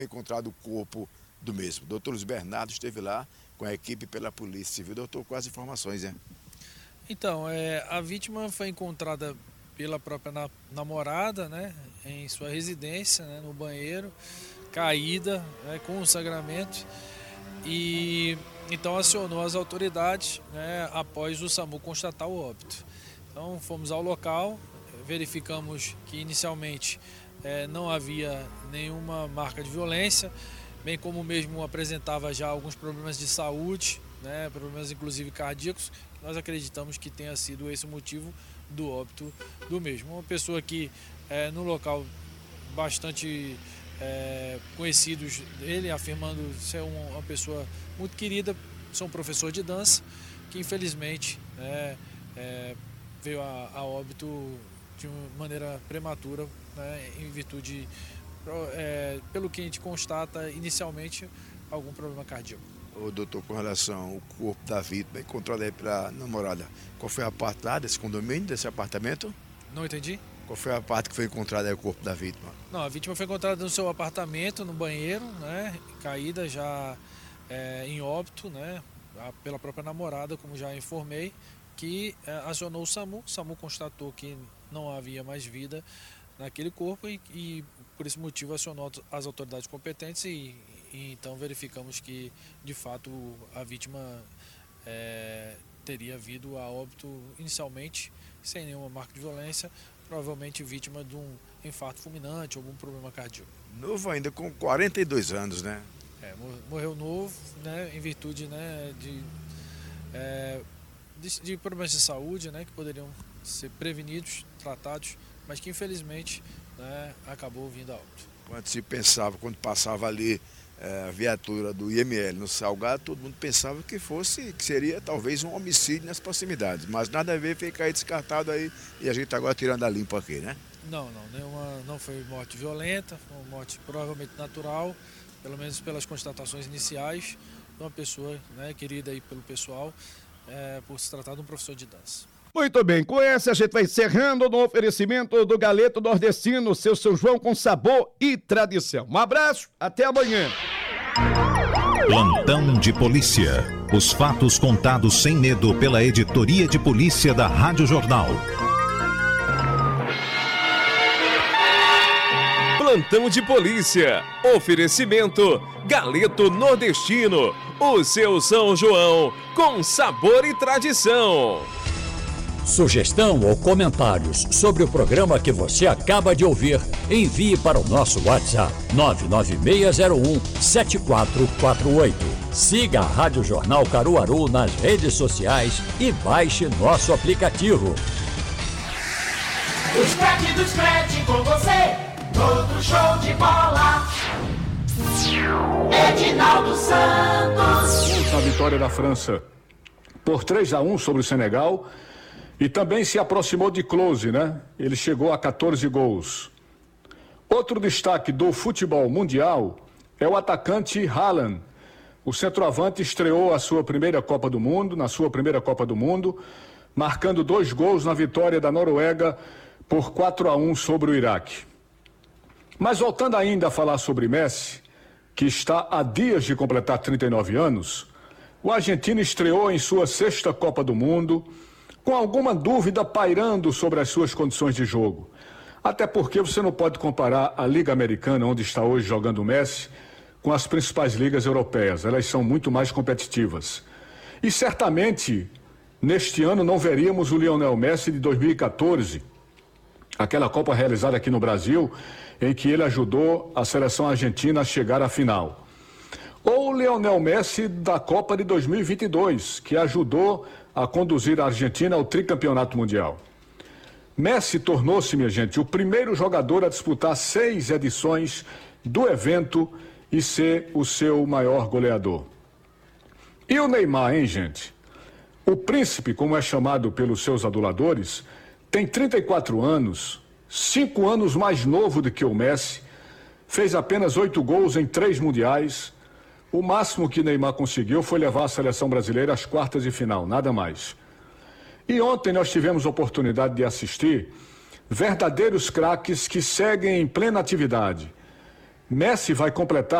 encontrado o corpo do mesmo. O doutor Luiz Bernardo esteve lá com a equipe pela Polícia Civil. Doutor, quais informações, hein? Então, a vítima foi encontrada pela própria namorada, né, em sua residência, né, no banheiro, caída, né, com sangramento, e então acionou as autoridades, né, após o SAMU constatar o óbito. Então fomos ao local, verificamos que inicialmente não havia nenhuma marca de violência, bem como mesmo apresentava já alguns problemas de saúde, né, problemas inclusive cardíacos, que nós acreditamos que tenha sido esse o motivo do óbito do mesmo. Uma pessoa que no local bastante conhecidos dele, afirmando ser uma pessoa muito querida, sou um professor de dança, que infelizmente veio a óbito de uma maneira prematura, né, em virtude, pelo que a gente constata inicialmente, algum problema cardíaco. Ô, doutor, com relação ao corpo da vítima encontrado aí pela namorada, qual foi a parte lá desse condomínio, desse apartamento? Não entendi? Qual foi a parte que foi encontrada aí o corpo da vítima? Não, a vítima foi encontrada no seu apartamento, no banheiro, né, caída já em óbito, né, pela própria namorada, como já informei, que acionou o SAMU. O SAMU constatou que não havia mais vida naquele corpo e por esse motivo acionou as autoridades competentes e então verificamos que de fato a vítima teria vindo a óbito inicialmente sem nenhuma marca de violência, provavelmente vítima de um infarto fulminante ou algum problema cardíaco. Novo ainda, com 42 anos, né? Morreu novo, né, em virtude, né, de problemas de saúde, né, que poderiam ser prevenidos, tratados, mas que infelizmente, né, acabou vindo a óbito. Quando se pensava, quando passava ali a viatura do IML no Salgado, todo mundo pensava que seria talvez um homicídio nas proximidades, mas nada a ver, fica aí descartado aí e a gente agora tirando a limpo aqui, né? Não foi morte violenta, foi uma morte provavelmente natural, pelo menos pelas constatações iniciais, de uma pessoa, né, querida aí pelo pessoal, por se tratar de um professor de dança. Muito bem, com essa a gente vai encerrando no oferecimento do Galeto Nordestino, seu São João com sabor e tradição. Um abraço, até amanhã. Plantão de polícia. Os fatos contados sem medo pela editoria de polícia da Rádio Jornal. Plantão de polícia. Oferecimento Galeto Nordestino. O seu São João com sabor e tradição. Sugestão ou comentários sobre o programa que você acaba de ouvir, envie para o nosso WhatsApp 996017448. Siga a Rádio Jornal Caruaru nas redes sociais e baixe nosso aplicativo. Os craques dos craques com você, outro show de bola. Edinaldo Santos. A vitória da França por 3-1 sobre o Senegal. E também se aproximou de close, né? Ele chegou a 14 gols. Outro destaque do futebol mundial é o atacante Haaland. O centroavante estreou na sua primeira Copa do Mundo, marcando 2 gols na vitória da Noruega por 4-1 sobre o Iraque. Mas voltando ainda a falar sobre Messi, que está há dias de completar 39 anos, o argentino estreou em sua 6ª Copa do Mundo, com alguma dúvida pairando sobre as suas condições de jogo. Até porque você não pode comparar a Liga Americana, onde está hoje jogando o Messi, com as principais ligas europeias. Elas são muito mais competitivas. E certamente, neste ano, não veríamos o Lionel Messi de 2014, aquela Copa realizada aqui no Brasil, em que ele ajudou a seleção argentina a chegar à final. Ou o Lionel Messi da Copa de 2022, que ajudou a conduzir a Argentina ao tricampeonato mundial. Messi tornou-se, minha gente, o primeiro jogador a disputar 6 edições do evento e ser o seu maior goleador. E o Neymar, hein, gente? O príncipe, como é chamado pelos seus aduladores, tem 34 anos, 5 anos mais novo do que o Messi, fez apenas 8 gols em 3 mundiais. O máximo que Neymar conseguiu foi levar a seleção brasileira às quartas de final, nada mais. E ontem nós tivemos a oportunidade de assistir verdadeiros craques que seguem em plena atividade. Messi vai completar